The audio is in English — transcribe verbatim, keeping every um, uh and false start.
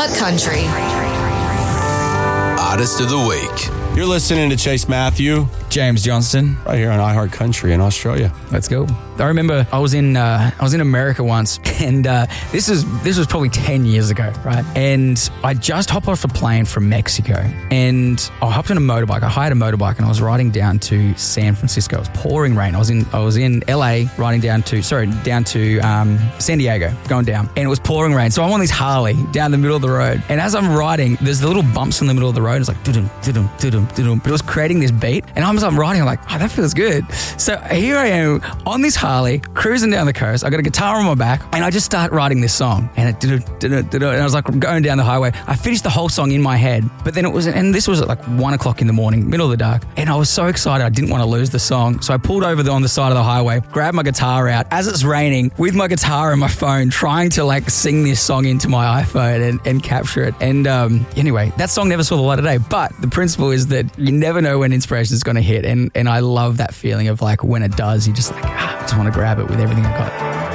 iHeart Country. Artist of the Week. You're listening to Chase Matthew, James Johnston, right here on iHeart Country in Australia. Let's go. I remember I was in uh, I was in America once, and uh, this is this was probably ten years ago, right? And I just hopped off a plane from Mexico, and I hopped on a motorbike. I hired a motorbike, and I was riding down to San Francisco. It was pouring rain. I was in I was in L A riding down to sorry down to um, San Diego, going down, and it was pouring rain. So I'm on this Harley down the middle of the road, and as I'm riding, there's the little bumps in the middle of the road. It's like doo-dum, doo-dum, doo-dum, doo-dum. But it was creating this beat, and I'm, I'm riding. I'm like, oh, that feels good. So here I am on this Harley, cruising down the coast. I got a guitar on my back, and I just start writing this song. And it did it, did it, did it, and I was like going down the highway. I finished the whole song in my head, but then it was, and this was at like one o'clock in the morning, middle of the dark, and I was so excited. I didn't want to lose the song, so I pulled over the, on the side of the highway, grabbed my guitar out as it's raining with my guitar and my phone, trying to like sing this song into my iPhone and, and capture it. And um, anyway, that song never saw the light of day. But the principle is that you never know when inspiration is going to hit, and and I love that feeling of like when it does, you just like ah, I just want to grab it with everything I've got.